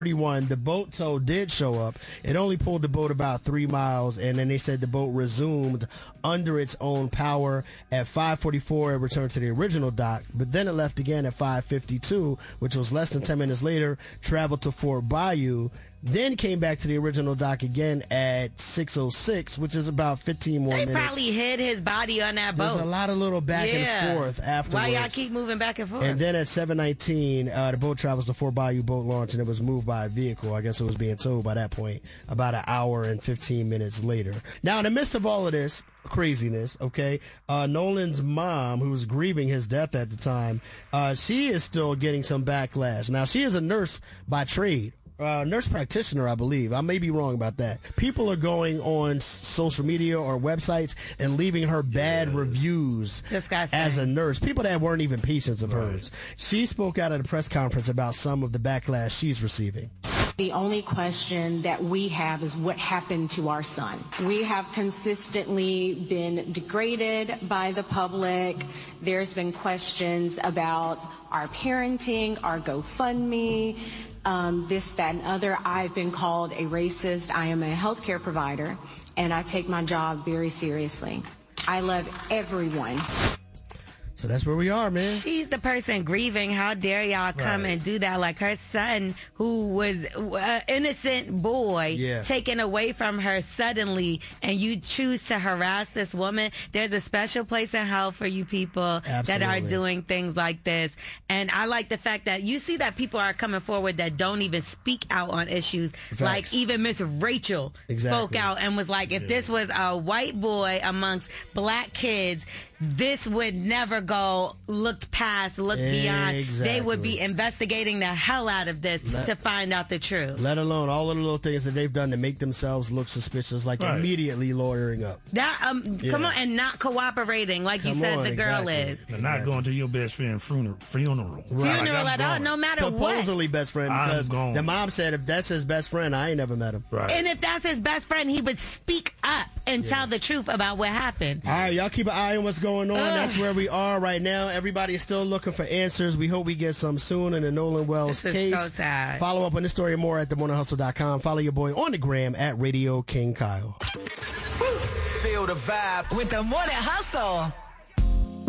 the boat tow did show up. It only pulled the boat about 3 miles, and then they said the boat resumed under its own power. At 5:44, it returned to the original dock, but then it left again at 5:52, which was less than 10 minutes later, traveled to Fort Bayou, then came back to the original dock again at 6:06, which is about 15 more minutes. They probably hid his body on that boat. There's a lot of little back and forth afterwards. Why y'all keep moving back and forth? And then at 7:19, the boat travels to Fort Bayou boat launch, and it was moved by a vehicle. I guess it was being towed by that point about an hour and 15 minutes later. Now, in the midst of all of this craziness, okay, Nolan's mom, who was grieving his death at the time, she is still getting some backlash. Now, she is a nurse by trade. Nurse practitioner, I believe. I may be wrong about that. People are going on social media or websites and leaving her bad reviews as a nurse. People that weren't even patients of hers. She spoke out at a press conference about some of the backlash she's receiving. The only question that we have is what happened to our son. We have consistently been degraded by the public. There's been questions about our parenting, our GoFundMe, this, that, and other. I've been called a racist. I am a healthcare provider, and I take my job very seriously. I love everyone. So that's where we are, man. She's the person grieving. How dare y'all come and do that? Like her son, who was an innocent boy, taken away from her suddenly, and you choose to harass this woman. There's a special place in hell for you people that are doing things like this. And I like the fact that you see that people are coming forward that don't even speak out on issues. Like even Miss Rachel spoke out and was like, if this was a white boy amongst black kids, this would never go looked beyond. They would be investigating the hell out of this to find out the truth. Let alone all of the little things that they've done to make themselves look suspicious, like immediately lawyering up. That come on, and not cooperating, like you said the girl is. And not going to your best friend's funeral. Funeral at all, no matter what. Supposedly best friend, because the mom said if that's his best friend, I ain't never met him. And if that's his best friend, he would speak up and tell the truth about what happened. All right, y'all keep an eye on what's going on. That's where we are right now. Everybody is still looking for answers. We hope we get some soon in the Nolan Wells case. This is so sad. Follow up on this story and more at themorninghustle.com. Follow your boy on the gram at Radio King Kyle. Feel the vibe with The Morning Hustle.